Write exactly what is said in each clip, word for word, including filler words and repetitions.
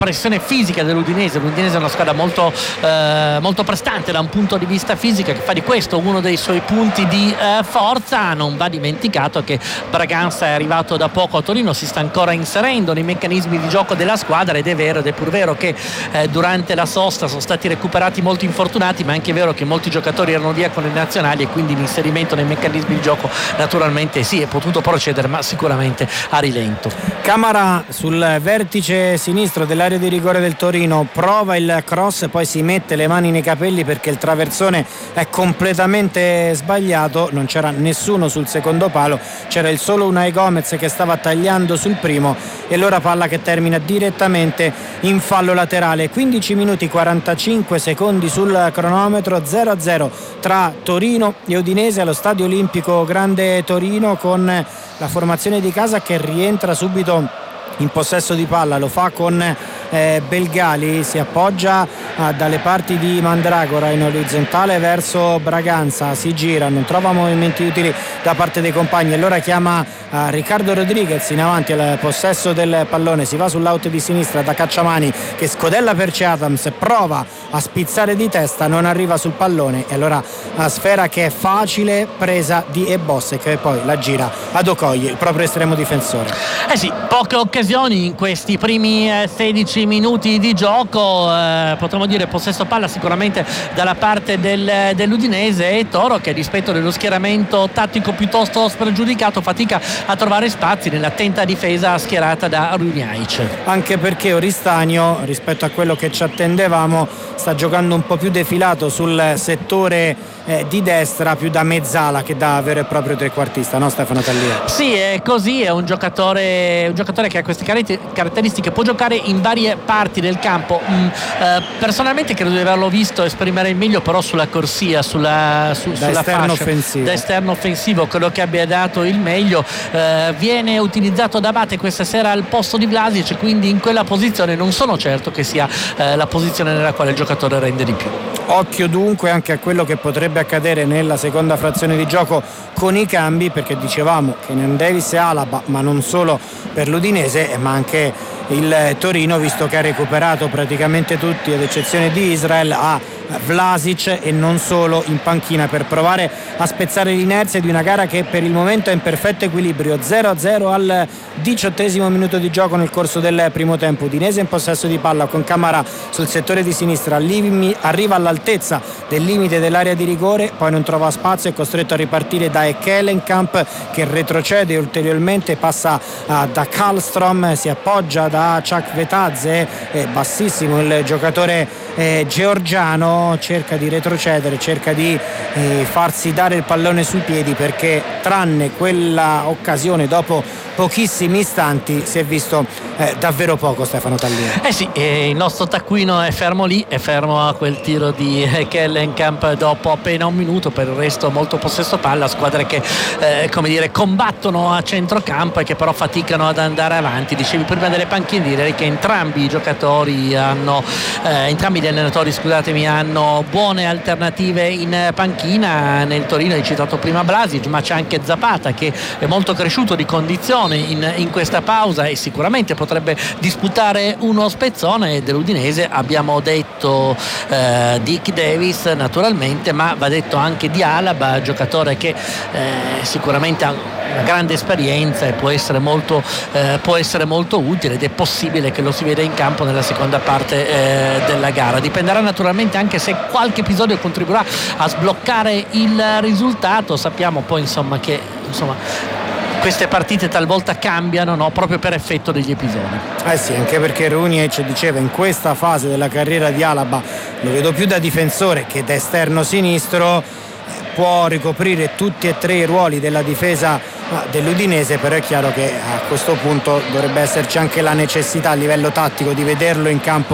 pressione fisica dell'Udinese. L'Udinese è una squadra molto, eh, molto prestante da un punto di vista fisico, che fa di questo uno dei suoi punti di eh, forza. Non va dimenticato che Braganza è arrivato da poco a Torino, si sta ancora inserendo nei meccanismi di gioco della squadra, ed è vero ed è pur vero che eh, durante la sosta sono stati recuperati molti infortunati, ma è anche vero che molti giocatori erano via con le nazionali, e quindi l'inserimento nei meccanismi di gioco naturalmente sì, è potuto procedere, ma sicuramente a rilento. Camara sul vertice sinistro dell'area di rigore del Torino prova il cross, poi si mette le mani nei capelli perché il traversone è completamente sbagliato. Non c'era nessuno sul secondo palo, c'era il solo Unai Gomez che stava tagliando sul primo, e l'ora palla che termina direttamente in fallo laterale. Quindici minuti quarantacinque secondi sul cronometro, zero a zero tra Torino e Udinese allo Stadio Olimpico Grande Torino, con la formazione di casa che rientra subito in possesso di palla. Lo fa con eh, Belgali, si appoggia eh, dalle parti di Mandragora in orizzontale verso Braganza, si gira, non trova movimenti utili da parte dei compagni, allora chiama eh, Riccardo Rodriguez in avanti al possesso del pallone, si va sull'out di sinistra da Cacciamani che scodella per C. Adams, prova a spizzare di testa, non arriva sul pallone, e allora la sfera che è facile, presa di Ebosse, che poi la gira ad Okoye, il proprio estremo difensore. Eh sì, poche occasioni in questi primi eh, sedici minuti di gioco, eh, potremmo dire possesso palla sicuramente dalla parte del, dell'Udinese, e Toro che, rispetto dello schieramento tattico piuttosto spregiudicato, fatica a trovare spazi nell'attenta difesa schierata da Runjaic. Anche perché Oristagno, rispetto a quello che ci attendevamo, sta giocando un po' più defilato sul settore eh, di destra, più da mezzala che da vero e proprio trequartista, no Stefano Tallia? Sì, è così, è un giocatore, un giocatore che ha queste caratteristiche, può giocare in varie parti del campo. Mm, eh, personalmente credo di averlo visto esprimere il meglio però sulla corsia, sulla, su, da sulla esterno fascia, offensivo. da esterno offensivo, quello che abbia dato il meglio. Eh, viene utilizzato da Abate questa sera al posto di Vlasic, quindi in quella posizione non sono certo che sia eh, la posizione nella quale il giocatore rende di più. Occhio dunque anche a quello che potrebbe accadere nella seconda frazione di gioco con i cambi, perché dicevamo che Kenan Davis e Alaba, ma non solo per l'Udinese, ma anche il Torino, visto che ha recuperato praticamente tutti ad eccezione di Israel, ha Vlasic e non solo in panchina per provare a spezzare l'inerzia di una gara che per il momento è in perfetto equilibrio. Zero a zero al diciottesimo minuto di gioco nel corso del primo tempo. Udinese in possesso di palla con Camara sul settore di sinistra, arriva all'altezza del limite dell'area di rigore, poi non trova spazio, è costretto a ripartire da Ekelenkamp che retrocede ulteriormente, passa uh, da Karlstrom, si appoggia da Chakvetadze, è bassissimo il giocatore eh, georgiano, cerca di retrocedere, cerca di eh, farsi dare il pallone sui piedi, perché tranne quella occasione dopo pochissimi istanti si è visto eh, davvero poco. Stefano Tallia. Eh sì, eh, il nostro taccuino è fermo lì, è fermo a quel tiro di Kellenkamp dopo appena un minuto. Per il resto molto possesso palla, squadre che eh, come dire combattono a centrocampo e che però faticano ad andare avanti. Dicevi prima delle panchine, direi che entrambi i giocatori hanno eh, entrambi gli allenatori scusatemi hanno buone alternative in panchina. Nel Torino hai citato prima Vlasic, ma c'è anche Zapata che è molto cresciuto di condizione In, in questa pausa e sicuramente potrebbe disputare uno spezzone. Dell'Udinese abbiamo detto eh, Dick Davis naturalmente, ma va detto anche di Alaba, giocatore che eh, sicuramente ha una grande esperienza e può essere molto eh, può essere molto utile, ed è possibile che lo si veda in campo nella seconda parte eh, della gara. Dipenderà naturalmente anche se qualche episodio contribuirà a sbloccare il risultato. Sappiamo poi insomma che insomma queste partite talvolta cambiano, no? Proprio per effetto degli episodi. Eh sì, anche perché Runjaic diceva in questa fase della carriera di Alaba lo vedo più da difensore che da esterno sinistro, può ricoprire tutti e tre i ruoli della difesa dell'Udinese, però è chiaro che a questo punto dovrebbe esserci anche la necessità a livello tattico di vederlo in campo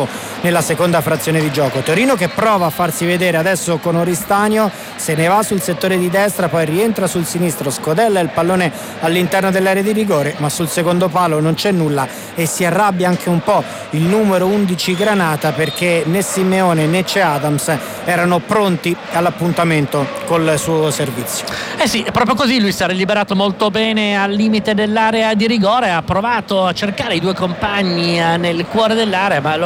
nella seconda frazione di gioco. Torino che prova a farsi vedere adesso con Oristanio, se ne va sul settore di destra, poi rientra sul sinistro, scodella il pallone all'interno dell'area di rigore, ma sul secondo palo non c'è nulla e si arrabbia anche un po' il numero undici Granata, perché né Simeone né c'è Adams erano pronti all'appuntamento col suo servizio. Eh sì, proprio così, lui si era liberato molto bene al limite dell'area di rigore, ha provato a cercare i due compagni nel cuore dell'area, ma